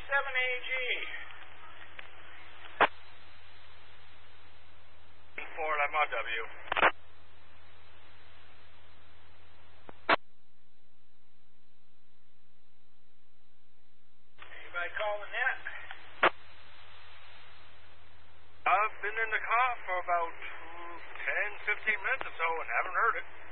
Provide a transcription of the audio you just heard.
7AG. Ford, I'm on W. Anybody calling yet? I've been in the car for about 10, 15 minutes or so and haven't heard it.